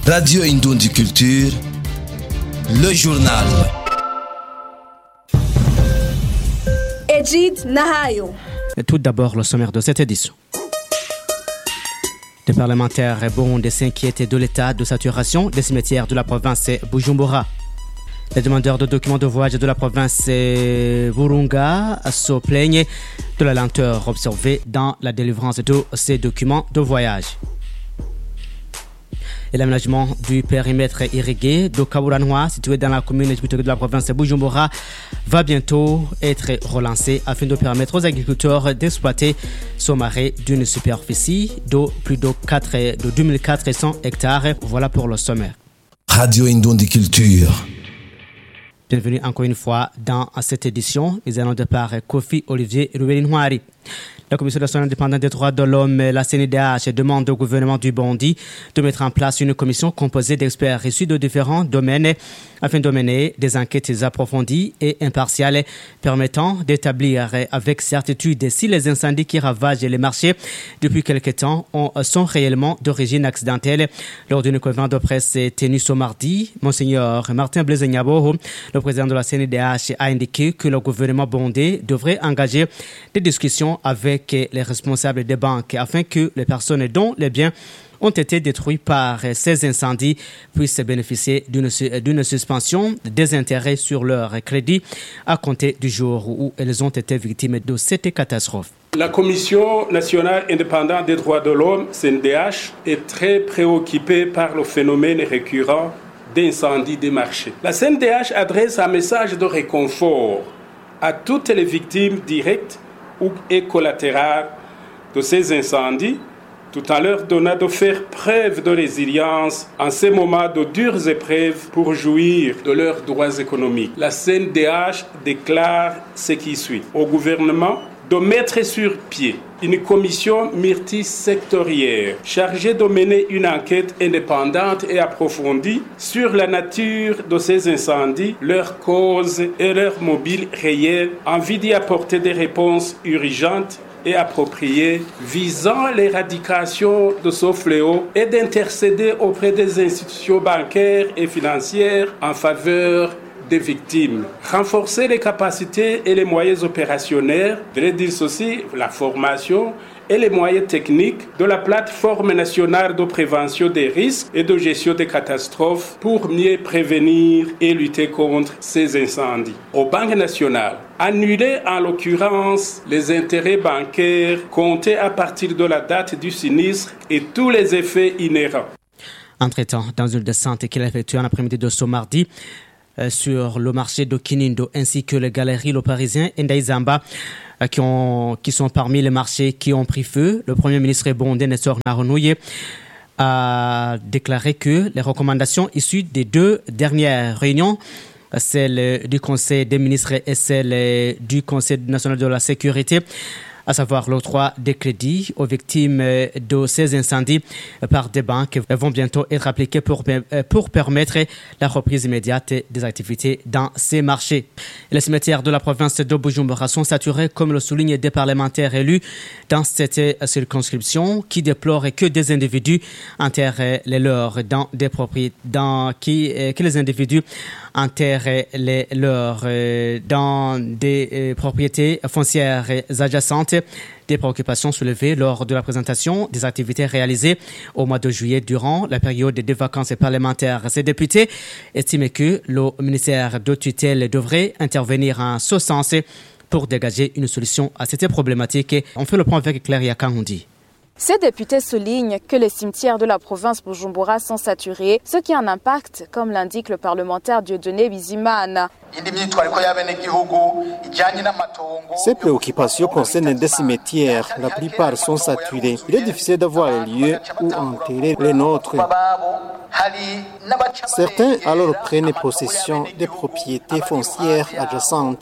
Radio Indundi Culture, le journal. Edith Nahayo. Tout d'abord, le sommaire de cette édition. Les parlementaires burundais s'inquiètent de l'état de saturation des cimetières de la province Bujumbura. Les demandeurs de documents de voyage de la province Burunga se plaignent de la lenteur observée dans la délivrance de ces documents de voyage. Et l'aménagement du périmètre irrigué de Kaburanwa, situé dans la commune de la province de Bujumbura, va bientôt être relancé afin de permettre aux agriculteurs d'exploiter ce marais d'une superficie de plus de 2400 hectares. Voilà pour le sommaire. Radio Indundi Culture. Bienvenue encore une fois dans cette édition. Nous allons de par Kofi Olivier Ruelinwari. La Commission nationale indépendante des droits de l'homme, la CNDH, demande au gouvernement du Burundi de mettre en place une commission composée d'experts issus de différents domaines afin de mener des enquêtes approfondies et impartiales permettant d'établir avec certitude si les incendies qui ravagent les marchés depuis quelque temps sont réellement d'origine accidentelle. Lors d'une conférence de presse tenue ce mardi, Monseigneur Martin Blaise Nyaboho, le président de la CNDH, a indiqué que le gouvernement burundais devrait engager des discussions avec les responsables des banques afin que les personnes dont les biens ont été détruits par ces incendies puissent bénéficier d'une suspension des intérêts sur leur crédit à compter du jour où elles ont été victimes de cette catastrophe. La Commission nationale indépendante des droits de l'homme, CNDH, est très préoccupée par le phénomène récurrent d'incendies des marchés. La CNDH adresse un message de réconfort à toutes les victimes directes et collatérales de ces incendies, tout en leur donnant de faire preuve de résilience en ces moments de dures épreuves pour jouir de leurs droits économiques. La CNDH déclare ce qui suit au gouvernement de mettre sur pied une commission multisectorielle chargée de mener une enquête indépendante et approfondie sur la nature de ces incendies, leurs causes et leurs mobiles réels, en vue d'y apporter des réponses urgentes et appropriées visant l'éradication de ce fléau et d'intercéder auprès des institutions bancaires et financières en faveur des victimes. Renforcer les capacités et les moyens opérationnels, veut dire aussi la formation et les moyens techniques de la plateforme nationale de prévention des risques et de gestion des catastrophes pour mieux prévenir et lutter contre ces incendies. Aux banques nationales, annuler en l'occurrence les intérêts bancaires comptés à partir de la date du sinistre et tous les effets inhérents. Entre-temps, dans une descente qu'il a effectuée en après-midi de ce mardi, sur le marché de Kinindo ainsi que les galeries Le Parisien et Ndaïzamba qui sont parmi les marchés qui ont pris feu. Le Premier ministre burundais Nestor Nahonouye a déclaré que les recommandations issues des deux dernières réunions, celle du Conseil des ministres et celle du Conseil national de la sécurité, à savoir l'octroi des crédits aux victimes de ces incendies par des banques, vont bientôt être appliquées pour permettre la reprise immédiate des activités dans ces marchés. Les cimetières de la province de Bujumbura sont saturés, comme le soulignent des parlementaires élus dans cette circonscription, qui déplorent que des individus enterrent les leurs dans des propriétés, que les individus enterrent les leurs dans des propriétés foncières adjacentes. Des préoccupations soulevées lors de la présentation des activités réalisées au mois de juillet durant la période des vacances parlementaires. Ces députés estiment que le ministère de tutelle devrait intervenir en ce sens pour dégager une solution à cette problématique. On fait le point avec Claire Yakangoundi. Ces députés soulignent que les cimetières de la province Bujumbura sont saturés, ce qui a un impact, comme l'indique le parlementaire Dieudonné Bizimana. Ces préoccupations concernent des cimetières. La plupart sont saturés. Il est difficile d'avoir un lieu où enterrer les nôtres. Certains alors prennent possession des propriétés foncières adjacentes.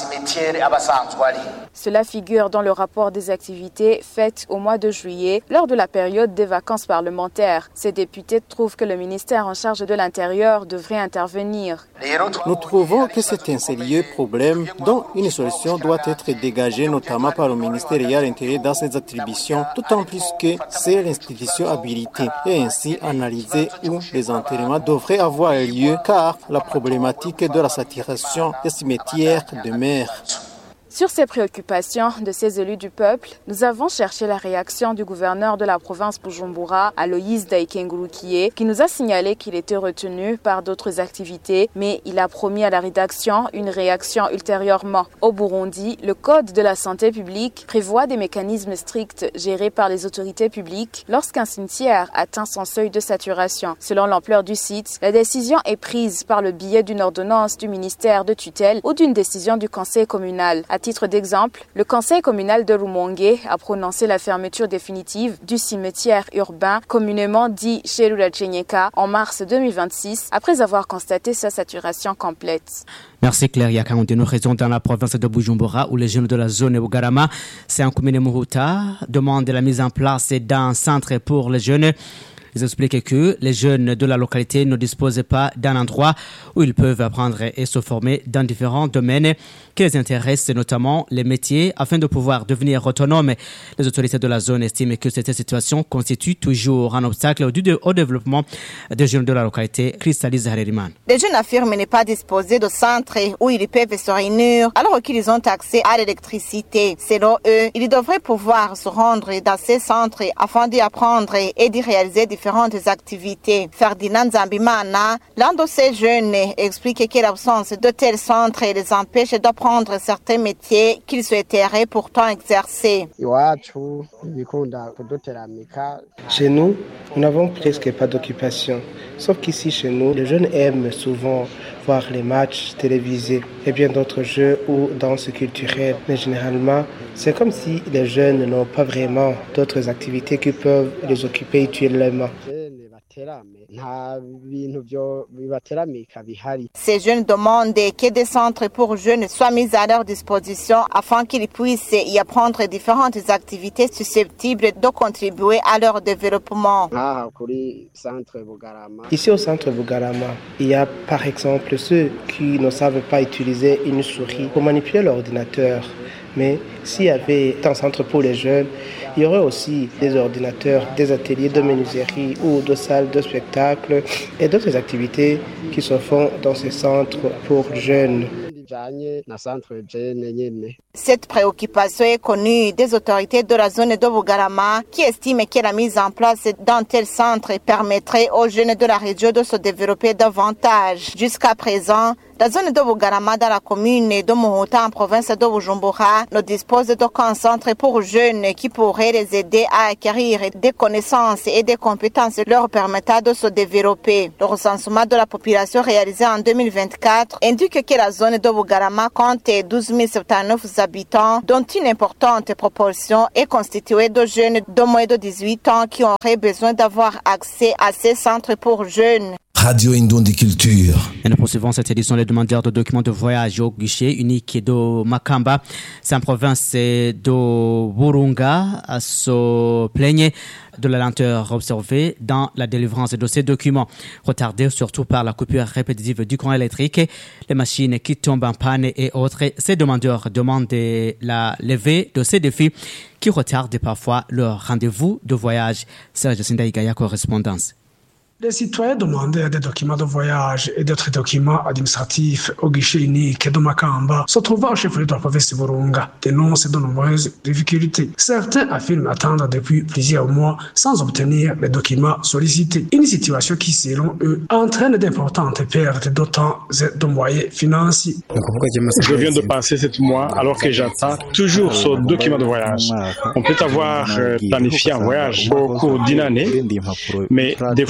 Cela figure dans le rapport des activités faites au mois de juillet lors de la période des vacances parlementaires. Ces députés trouvent que le ministère en charge de l'Intérieur devrait intervenir. Nous trouvons que c'est un sérieux problème dont une solution doit être dégagée notamment par le ministériel intérieur dans ses attributions, d'autant plus que c'est l'institution habilitée et ainsi analyser où les enterrements devraient avoir lieu car la problématique de la saturation des cimetières demeure. Sur ces préoccupations de ces élus du peuple, nous avons cherché la réaction du gouverneur de la province Bujumbura, Aloïse Daïkengurukié, qui nous a signalé qu'il était retenu par d'autres activités, mais il a promis à la rédaction une réaction ultérieurement. Au Burundi, le Code de la santé publique prévoit des mécanismes stricts gérés par les autorités publiques lorsqu'un cimetière atteint son seuil de saturation. Selon l'ampleur du site, la décision est prise par le biais d'une ordonnance du ministère de tutelle ou d'une décision du conseil communal. À titre d'exemple, le conseil communal de Rumongue a prononcé la fermeture définitive du cimetière urbain communément dit Cherura-Chenyeka en mars 2026 après avoir constaté sa saturation complète. Merci Claire Yakamouté. Nous restons dans la province de Bujumbura où les jeunes de la zone Bugarama, c'est un commune Muhuta, demandent la mise en place d'un centre pour les jeunes. Ils expliquent que les jeunes de la localité ne disposent pas d'un endroit où ils peuvent apprendre et se former dans différents domaines qui les intéressent, notamment les métiers, afin de pouvoir devenir autonomes. Les autorités de la zone estiment que cette situation constitue toujours un obstacle au développement des jeunes de la localité. Crystalise Hareriman. Les jeunes affirment ne pas disposer de centres où ils peuvent se réunir alors qu'ils ont accès à l'électricité. Selon eux, ils devraient pouvoir se rendre dans ces centres afin d'y apprendre et d'y réaliser différentes activités. Ferdinand Zambimana, l'un de ces jeunes, explique que l'absence de tels centres les empêche d'apprendre certains métiers qu'ils souhaiteraient pourtant exercer. Chez nous, nous n'avons presque pas d'occupation. Sauf qu'ici, chez nous, les jeunes aiment souvent voir les matchs télévisés et bien d'autres jeux ou danses culturelles. Mais généralement, c'est comme si les jeunes n'ont pas vraiment d'autres activités qui peuvent les occuper utilement. Ces jeunes demandent que des centres pour jeunes soient mis à leur disposition afin qu'ils puissent y apprendre différentes activités susceptibles de contribuer à leur développement. Ici au centre Bugarama, il y a par exemple ceux qui ne savent pas utiliser une souris pour manipuler l'ordinateur. Mais s'il y avait un centre pour les jeunes, il y aurait aussi des ordinateurs, des ateliers de menuiserie ou de salles de spectacle et d'autres activités qui se font dans ces centres pour jeunes. Cette préoccupation est connue des autorités de la zone de Bugarama qui estiment que la mise en place d'un tel centre permettrait aux jeunes de la région de se développer davantage. Jusqu'à présent, la zone de Bugarama dans la commune de Muhuta en province de Bujumbura ne dispose d'aucun centre pour jeunes qui pourrait les aider à acquérir des connaissances et des compétences leur permettant de se développer. Le recensement de la population réalisé en 2024 indique que la zone de Bugarama compte 12 079 habitants, dont une importante proportion est constituée de jeunes de moins de 18 ans qui auraient besoin d'avoir accès à ces centres pour jeunes. Radio Indundi Culture. Et nous poursuivons cette édition. Les demandeurs de documents de voyage au guichet unique de Makamba, c'est en province de Burunga, se plaignent de la lenteur observée dans la délivrance de ces documents, retardés surtout par la coupure répétitive du courant électrique, les machines qui tombent en panne et autres. Ces demandeurs demandent la levée de ces défis qui retardent parfois leur rendez-vous de voyage. Serge Sindaïgaya, correspondance. Les citoyens demandaient des documents de voyage et d'autres documents administratifs au guichet unique de Makamba se trouvant au chef-lieu de la province de Burunga dénoncent de nombreuses difficultés. Certains affirment attendre depuis plusieurs mois sans obtenir les documents sollicités. Une situation qui, selon eux, entraîne d'importantes pertes de temps et de moyens financiers. Je viens de passer 7 mois alors que j'attends toujours ce document de voyage. On peut avoir planifié un voyage au cours d'une année, mais des fois, la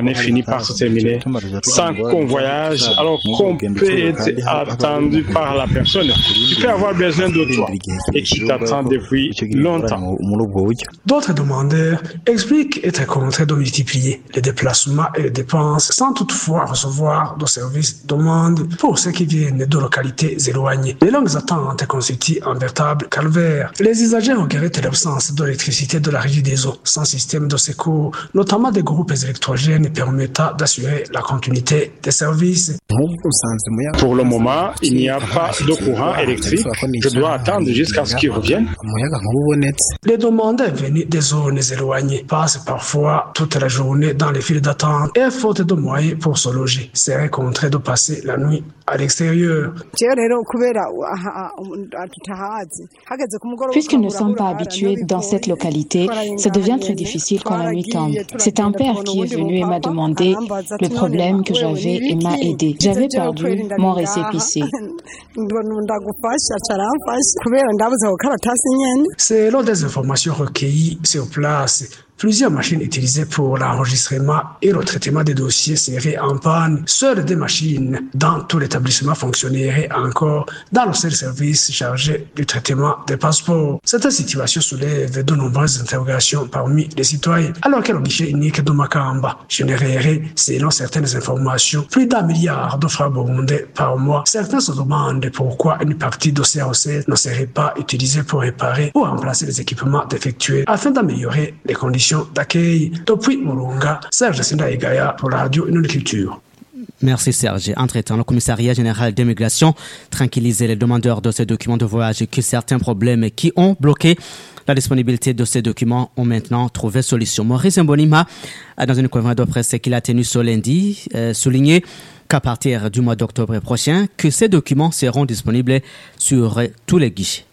l'année finit par se terminer sans qu'on voyage, alors qu'on peut être attendu par la personne qui peut avoir besoin de toi et qui t'attend depuis longtemps. D'autres demandeurs expliquent être contraints de multiplier les déplacements et les dépenses sans toutefois recevoir de services demandés pour ceux qui viennent de localités éloignées. Les longues attentes constituent un véritable calvaire. Les usagers regrettent l'absence d'électricité de la régie des eaux, sans système de secours, notamment des groupes électrogènes permettant d'assurer la continuité des services. Pour le moment, il n'y a pas de courant électrique. Je dois attendre jusqu'à ce qu'il revienne. Les demandeurs venus des zones éloignées passent parfois toute la journée dans les files d'attente et faute de moyens pour se loger, seraient contraints de passer la nuit à l'extérieur. Puisqu'ils ne sont pas habitués dans cette localité, ça devient très difficile quand la nuit tombe. C'est un père qui est venu et m'a demandé le problème que j'avais et m'a aidé. J'avais perdu mon récépissé. Selon des informations recueillies sur place, plusieurs machines utilisées pour l'enregistrement et le traitement des dossiers seraient en panne. Seules des machines dans tout l'établissement fonctionneraient encore dans le seul service chargé du traitement des passeports. Cette situation soulève de nombreuses interrogations parmi les citoyens, alors que le guichet unique de Makamba générerait, selon certaines informations, plus d'1 milliard de francs burundais par mois. Certains se demandent pourquoi une partie de ces recettes ne serait pas utilisée pour réparer ou remplacer les équipements défectueux afin d'améliorer les conditions d'accueil. Depuis Mulunga, Serge Sindaigaya pour la radio Une Culture. Merci Serge. Entre-temps, le commissariat général d'immigration tranquillisait les demandeurs de ces documents de voyage que certains problèmes qui ont bloqué la disponibilité de ces documents ont maintenant trouvé solution. Maurice Mbonima, dans une conférence de presse qu'il a tenue ce lundi, souligné qu'à partir du mois d'octobre prochain, que ces documents seront disponibles sur tous les guichets.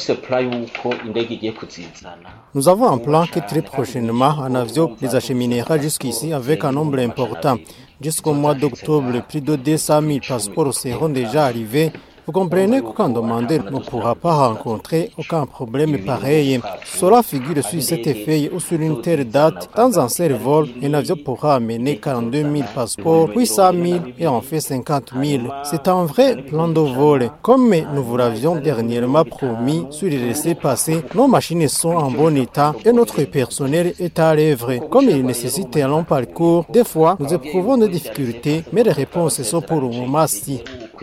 Nous avons un plan qui très prochainement, un avion les acheminera jusqu'ici avec un nombre important. Jusqu'au mois d'octobre, plus de 200 000 passeports seront déjà arrivés. Vous comprenez qu'aucun demandeur ne pourra pas rencontrer aucun problème pareil. Cela figure sur cette feuille ou sur une telle date. Dans un seul vol, un avion pourra amener 42 000 passeports, 800 000 et en fait 50 000. C'est un vrai plan de vol. Comme nous vous l'avions dernièrement promis sur les laissez-passer, nos machines sont en bon état et notre personnel est à l'œuvre. Comme il nécessite un long parcours, des fois nous éprouvons des difficultés, mais les réponses sont pour le moment-ci.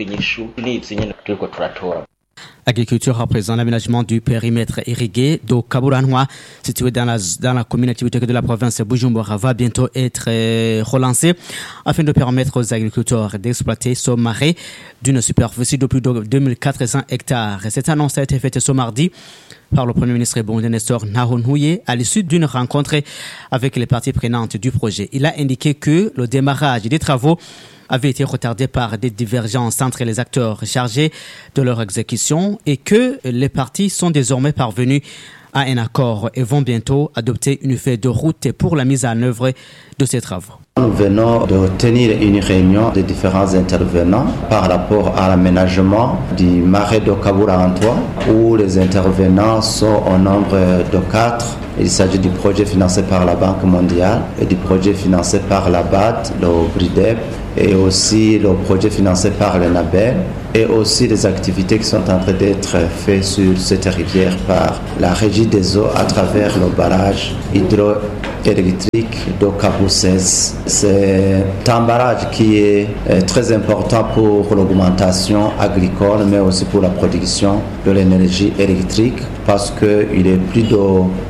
Agriculture représente l'aménagement du périmètre irrigué de Kaburanwa, situé dans la communauté de la province de Bujumbura, va bientôt être relancé afin de permettre aux agriculteurs d'exploiter ce marais d'une superficie de plus de 2400 hectares. Cette annonce a été faite ce mardi par le Premier ministre burundais Nestor Nahonouye à l'issue d'une rencontre avec les parties prenantes du projet. Il a indiqué que le démarrage des travaux avait été retardé par des divergences entre les acteurs chargés de leur exécution et que les parties sont désormais parvenues à un accord et vont bientôt adopter une feuille de route pour la mise en œuvre de ces travaux. Nous venons de tenir une réunion des différents intervenants par rapport à l'aménagement du marais de Kaburanwa où les intervenants sont au nombre de 4. Il s'agit du projet financé par la Banque mondiale et du projet financé par la BAD, le BRIDEP, et aussi le projet financé par le NABEL et aussi les activités qui sont en train d'être faites sur cette rivière par la Régie des eaux à travers le barrage hydroélectrique de Kabu 16. C'est un barrage qui est très important pour l'augmentation agricole mais aussi pour la production de l'énergie électrique parce qu'il est plus de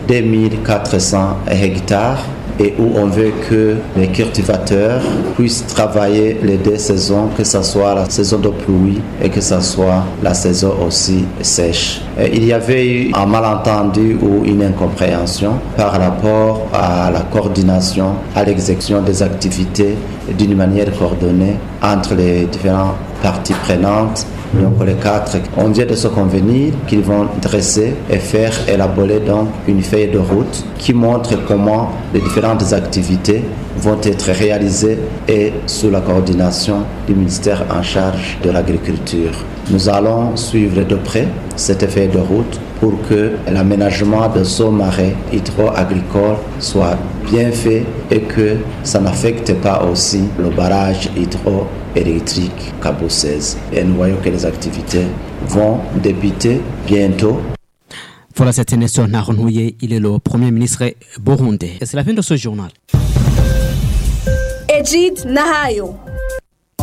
2400 hectares et où on veut que les cultivateurs puissent travailler les 2 saisons, que ce soit la saison de pluie et que ce soit la saison aussi sèche. Et il y avait eu un malentendu ou une incompréhension par rapport à la coordination, à l'exécution des activités d'une manière coordonnée entre les différentes parties prenantes. Donc les 4, on vient de se convenir qu'ils vont dresser et faire élaborer donc une feuille de route qui montre comment les différentes activités vont être réalisées et sous la coordination du ministère en charge de l'agriculture. Nous allons suivre de près cet effet de route pour que l'aménagement de ce marais hydro-agricole soit bien fait et que ça n'affecte pas aussi le barrage hydroélectrique Cabo 16. Et nous voyons que les activités vont débuter bientôt. Voilà, c'était Nelson Naronouye, il est le Premier ministre burundais. Et c'est la fin de ce journal. Egid Nahayo.